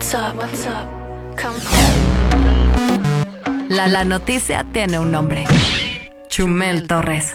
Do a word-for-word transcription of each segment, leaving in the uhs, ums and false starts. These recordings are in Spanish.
What's up? What's up? Come. La la noticia tiene un nombre. Chumel Torres.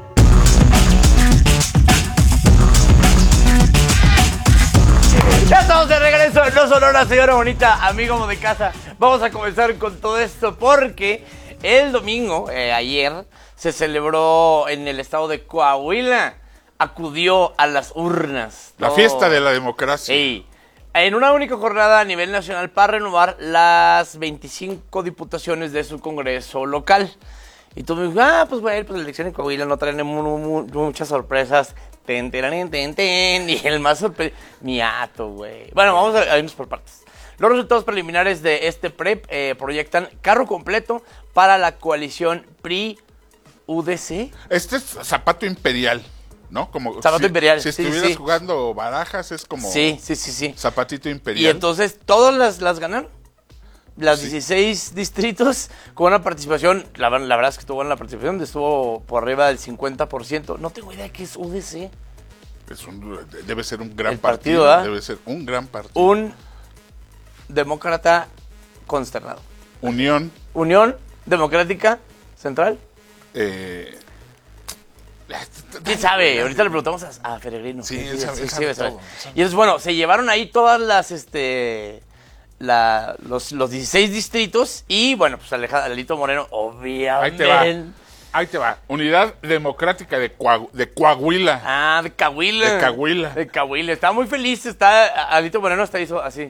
Ya estamos de regreso en No Sonora, señora bonita, amigo de casa. Vamos a comenzar con todo esto porque el domingo, eh, ayer, se celebró en el estado de Coahuila. Acudió a las urnas. La todo. fiesta de la democracia. Sí. En una única jornada a nivel nacional para renovar las veinticinco diputaciones de su congreso local. Y tú me dices, ah, pues bueno, pues la elección en Coahuila no trae mu mu muchas sorpresas. Ten, ten, ten, ten, y el más sorprendido, miato, güey. Bueno, vamos a, a irnos por partes. Los resultados preliminares de este P R E P eh, proyectan carro completo para la coalición P R I-U D C. Este es zapato imperial, ¿no? Como Zapato si, imperial, Si sí, estuvieras sí. jugando barajas, es como Sí, sí, sí, sí. zapatito imperial. Y entonces, todas las, las ganaron. Las Sí. dieciséis distritos con una participación, la, la verdad es que estuvo en la participación, estuvo por arriba del cincuenta por ciento. No tengo idea qué es U D C. Es un, debe ser un gran El partido, partido, ¿eh? debe ser un gran partido. Un demócrata consternado. Unión. Unión Democrática Central. Eh, ¿Quién sabe? Ahorita le preguntamos a, a Peregrino. Sí, Sí, él sabe- sí, él sí, sabe sí, sabe. todo, él sabe. Y entonces, bueno, se llevaron ahí todas las, este, la, los, los dieciséis distritos y, bueno, pues Alejandro Alito Moreno, Ahí obviamente. te va. Ahí te va. Unidad Democrática de, Coahu- de Coahuila. Ah, de Coahuila. De Coahuila. De Coahuila. Estaba muy feliz, está, Alito Moreno hasta hizo así.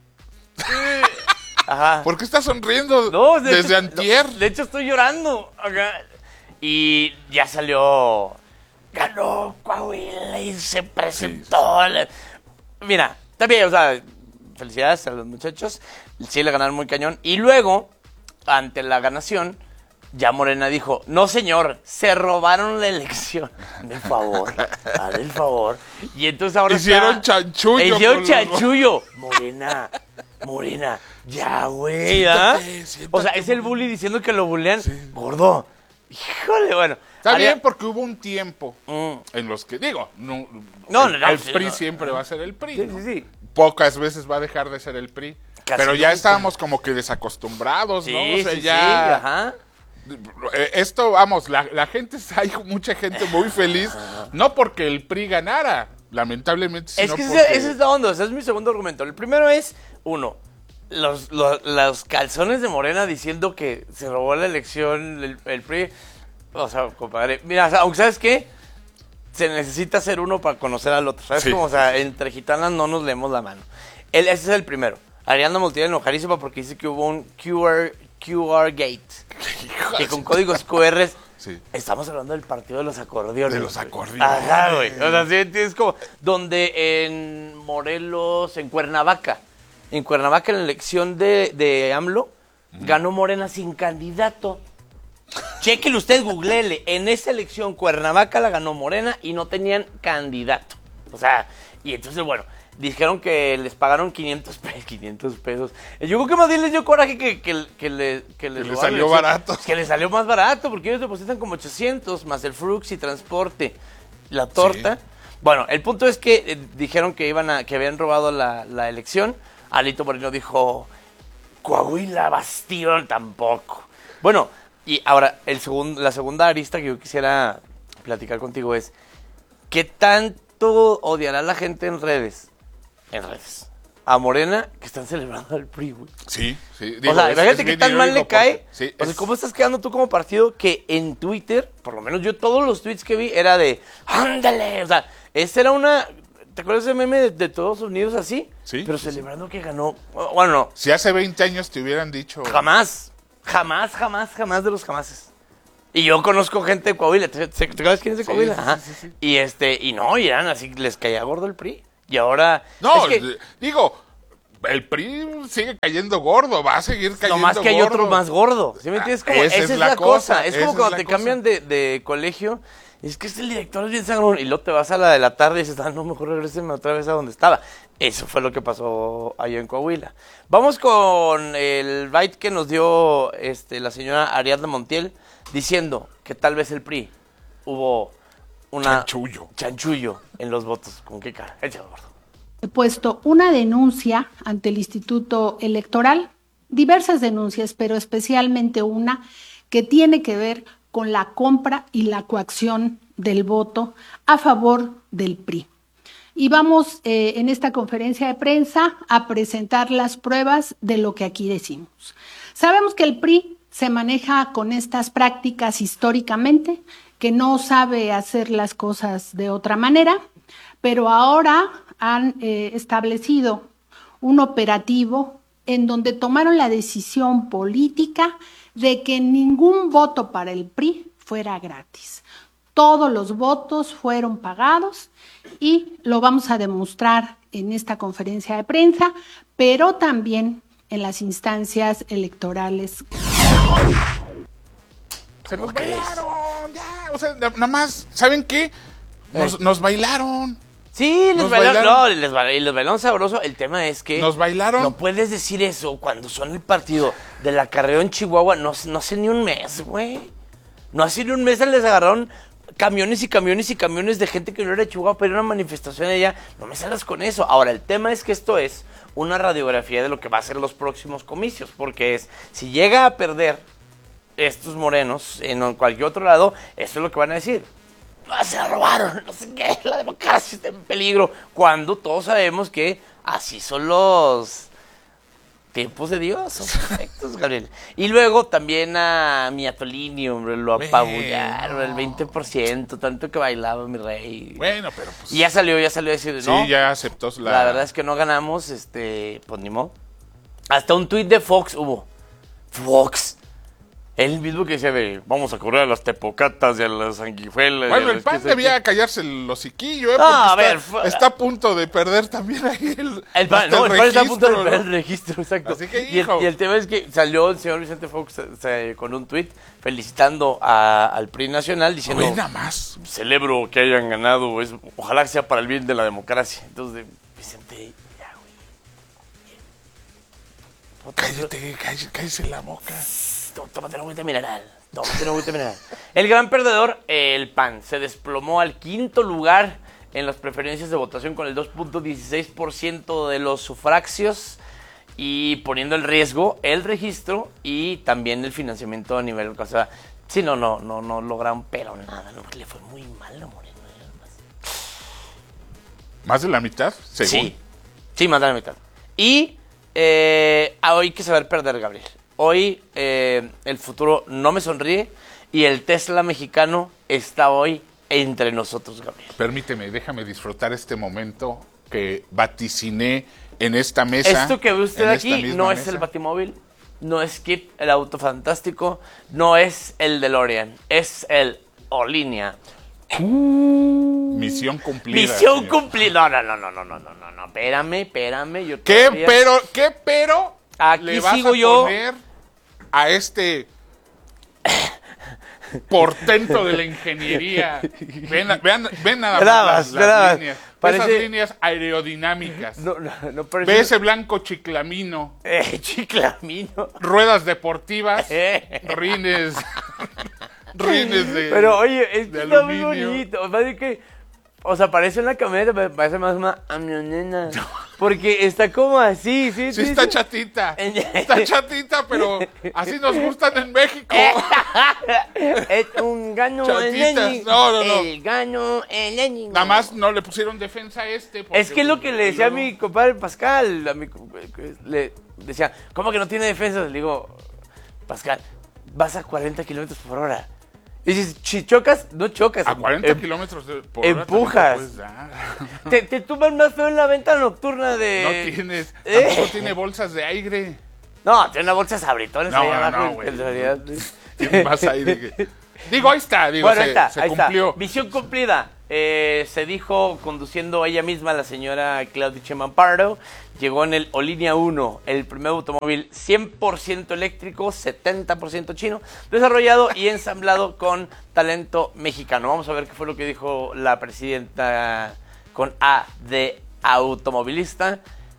Ajá. ¿Por qué estás sonriendo No, de desde hecho, antier? no, de hecho, estoy llorando. Acá. Y ya salió. Ganó Coahuila y se presentó. Sí, Mira, está bien, o sea, felicidades a los muchachos. Sí le ganaron muy cañón. Y luego, ante la ganación, ya Morena dijo: no, señor, se robaron la elección. Hazme el favor, hazme el favor. Y entonces ahora Hicieron está- chanchullo Hicieron con los- chanchullo. Morena, Morena, ya, güey, ¿ah? Siéntate, siéntate, O sea, es el bully diciendo que lo bullean. Gordo. Híjole, bueno. Está Haría- bien porque hubo un tiempo Mm. en los que, digo, no, No, el, no, no, el sí, P R I no. siempre va a ser el P R I. Sí, ¿no? sí, sí. Pocas veces va a dejar de ser el P R I. Casi pero ya nunca. estábamos como que desacostumbrados, Sí, ¿no? O sea, sí, ya. sí, ajá. Eh, Esto, vamos, la, la gente, hay mucha gente muy feliz, no porque el P R I ganara, lamentablemente, Es sino que ese, porque... ese es la onda, ese es mi segundo argumento. El primero es, uno, los, los, los calzones de Morena diciendo que se robó la elección el, el P R I. O sea, compadre, mira, o sea, aunque ¿sabes qué? Se necesita ser uno para conocer al otro, ¿sabes? Sí. Como, o sea, entre gitanas no nos leemos la mano. El, ese es el primero. Ariana Montiel enojadísima porque dice que hubo un Q R, Q R gate, que con códigos Q R. Sí. Estamos hablando del partido de los acordeones. De los güey. acordeones. Ajá, güey. O sea, sí, entiendes como. Donde en Morelos, en Cuernavaca. En Cuernavaca, en la elección de, de AMLO, ganó Morena sin candidato. Chéquele usted, googleele. En esa elección, Cuernavaca la ganó Morena y no tenían candidato. O sea, y entonces, bueno, dijeron que les pagaron quinientos pesos. quinientos pesos. Yo creo que más bien les dio coraje que, que, que, le, que les Que les robaron salió la elección. barato. Que les salió más barato, porque ellos depositan como ochocientos, más el frux y transporte, la torta. Sí. Bueno, el punto es que eh, dijeron que iban a, que habían robado la, la elección. Alito Moreno dijo, Coahuila, bastión, tampoco. Bueno, y ahora, el segundo, la segunda arista que yo quisiera platicar contigo es, ¿qué tanto odiará la gente en redes? En redes. A Morena, que están celebrando al P R I, güey. Sí, sí. O sea, es- imagínate es qué bien tan mal irónico le cae. porque- sí, o sea, es- ¿cómo estás quedando tú como partido que en Twitter, por lo menos yo todos los tweets que vi era de ¡ándale! O sea, esa era una... ¿Te acuerdas ese meme de, de Estados Unidos así? Sí, Pero sí, celebrando que ganó... Bueno, no. Si hace veinte años te hubieran dicho... Jamás. Jamás, jamás, jamás de los jamases. Y yo conozco gente de Coahuila. ¿Te, te, te acuerdas quién es de Sí, Coahuila? sí, Ajá. sí, sí, sí. Y este... Y no, y eran así, les caía gordo el P R I. Y ahora... No, es que, d- digo, el P R I sigue cayendo gordo, va a seguir cayendo gordo. nomás que hay otro más gordo. ¿Sí me entiendes? Como, Ah, esa, esa es la cosa. Es esa como es cuando la te cosa. cambian de, de colegio. Es que este director es bien sangrón. Y luego te vas a la de la tarde y dices, ah, no, mejor regréseme otra vez a donde estaba. Eso fue lo que pasó allá en Coahuila. Vamos con el byte que nos dio este, la señora Ariadna Montiel diciendo que tal vez el P R I hubo una... Chanchullo. Chanchullo en los votos. ¿Con qué cara? Échalo, gordo. puesto una denuncia ante el Instituto Electoral, diversas denuncias, pero especialmente una que tiene que ver con la compra y la coacción del voto a favor del P R I. Y vamos eh, en esta conferencia de prensa a presentar las pruebas de lo que aquí decimos. Sabemos que el P R I se maneja con estas prácticas históricamente, que no sabe hacer las cosas de otra manera, pero ahora han eh, establecido un operativo en donde tomaron la decisión política de que ningún voto para el P R I fuera gratis. Todos los votos fueron pagados y lo vamos a demostrar en esta conferencia de prensa, pero también en las instancias electorales. Se nos bailaron, ya, o sea, nada más, ¿saben qué? Nos, Eh. nos bailaron. Sí, les Nos bailaron, bailaron. no, les, ba- les bailaron sabroso. El tema es que Nos bailaron. no puedes decir eso cuando son el partido de la Carreo en Chihuahua. No, no hace ni un mes, güey. No hace ni un mes les agarraron camiones y camiones y camiones de gente que no era de Chihuahua para ir a una manifestación allá. No me salgas con eso. Ahora, el tema es que esto es una radiografía de lo que va a ser los próximos comicios. Porque es, si llega a perder estos morenos en cualquier otro lado, eso es lo que van a decir. "Ah, se la robaron, no sé qué, la democracia está en peligro", cuando todos sabemos que así son los tiempos de Dios, son perfectos, Gabriel. Y luego también a mi Atolini, hombre, lo Bueno. apabullaron el veinte por ciento, tanto que bailaba mi rey. Bueno, pero pues. Y ya salió, ya salió a decir, sí, no, ya aceptó la. la verdad es que no ganamos, este, pues ni modo. Hasta un tuit de Fox hubo. Fox. Él mismo que decía de, vamos a correr a las tepocatas y a las sanguijuelas. y a Bueno, el las P A que N sé debía qué. callarse el hociquillo, ¿eh? No, Porque a está, ver, fu- está a punto de perder también ahí el. El PAN, hasta no, el PAN está a punto de registro, perder ¿no? el registro, exacto. Así que, y, el, hijo. y el tema es que salió el señor Vicente Fox eh, se- con un tuit felicitando a- al P R I nacional, diciendo, Ve nada más. celebro que hayan ganado, es, ojalá que sea para el bien de la democracia. Entonces, Vicente, ya, güey. Cállate, cállate, cállese la boca. Tó- Tómate una agüita mineral. Tómate una agüita mineral. El gran perdedor, el P A N, se desplomó al quinto lugar en las preferencias de votación con el dos punto dieciséis por ciento de los sufragios y poniendo en riesgo el registro y también el financiamiento a nivel. O sea, sí, no, no, no, no lograron, pero nada, no, le fue muy mal a Moreno. ¿Más de la mitad? Según. Sí, sí, más de la mitad. Y eh, hoy hay que saber perder, Gabriel. Hoy eh, el futuro no me sonríe y el Tesla mexicano está hoy entre nosotros, Gabriel. Permíteme, déjame disfrutar este momento que vaticiné en esta mesa. Esto que ve usted en esta aquí misma no es mesa. el Batimóvil, no es Kip, el auto fantástico, no es el DeLorean, es el Olinia. Misión cumplida. Misión señor. cumplida. No, no, no, no, no, no, no, no, espérame, espérame. Yo ¿Qué todavía- pero, qué pero Aquí le vas sigo a yo. poner a este portento de la ingeniería? Ven, vean, ven nada más Nada las, más, las nada más. líneas. Parece- Esas líneas aerodinámicas. No, no, no parece... Ve ese blanco chiclamino, Eh, chiclamino. ruedas deportivas, Eh. rines, rines de, Pero oye, es de que está muy aluminio. bonito. O sea, de que, o sea, parece una camioneta, pero parece más una camioneta. Porque está como así, sí, Sí, sí. está sí. chatita. Está chatita, pero así nos gustan en México. Es un gano Chatitas. Lenin. No, no, no. El gano Lenin. Nada más no le pusieron defensa a este. porque, Es que es lo que le decía a luego- mi compadre Pascal, a mi co- le decía, ¿cómo que no tiene defensa? Le digo, Pascal, vas a cuarenta kilómetros por hora. Y dices, si chocas, no chocas. A cuarenta Em- kilómetros de- por hora. empujas. también te puedes dar. Te, te tumban más feo en la ventana nocturna de... No tienes. ¿Eh? Tampoco tiene bolsas de aire. No, tiene una bolsa de sabritones No, ahí no, abajo. no, en- güey. en realidad. Tiene más aire. que- Digo, ahí está. Digo, Bueno, se, ahí está, se ahí cumplió. está. Misión cumplida. Eh, se dijo conduciendo ella misma, la señora Claudia Sheinbaum Pardo. Llegó en el Olinia uno, el primer automóvil cien por ciento eléctrico, setenta por ciento chino, desarrollado y ensamblado con talento mexicano. Vamos a ver qué fue lo que dijo la presidenta con A de automovilista.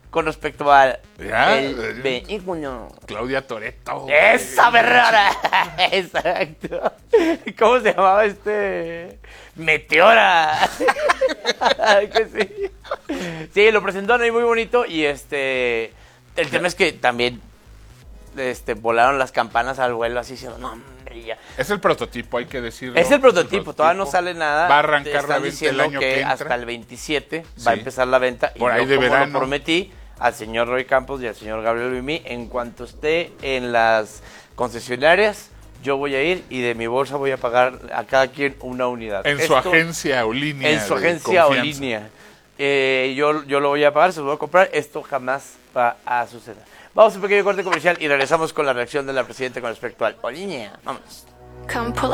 con respecto al Ya, el eh, vehículo. Claudia Toretto. ¡Esa berrara! Exacto. ¿Cómo se llamaba este? Meteora. Que sí. Sí, lo presentaron ahí muy bonito y este... El tema es que también este, volaron las campanas al vuelo así diciendo, no, hombre, ya. Es el prototipo, hay que decirlo. Es el prototipo, todavía no sale nada. Va a arrancar Están la venta el diciendo año que entra. hasta el veintisiete Sí. va a empezar la venta. Por y ahí yo, de como verano. lo prometí al señor Roy Campos y al señor Gabriel Luimí, en cuanto esté en las concesionarias, yo voy a ir y de mi bolsa voy a pagar a cada quien una unidad. En su Esto- agencia o línea. En su de agencia o confianza. línea. Eh, yo, yo lo voy a pagar, se lo voy a comprar. Esto jamás va a suceder. Vamos a un pequeño corte comercial y regresamos con la reacción de la presidenta con respecto al o línea. Vamos. Come pull